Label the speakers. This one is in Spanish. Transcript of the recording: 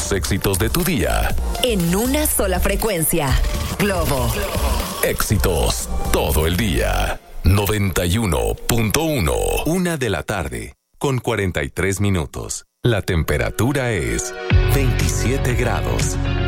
Speaker 1: Los éxitos de tu día.
Speaker 2: En una sola frecuencia. Globo.
Speaker 1: Éxitos todo el día. 91.1. 1:00 con 43 minutos. La temperatura es 27 grados.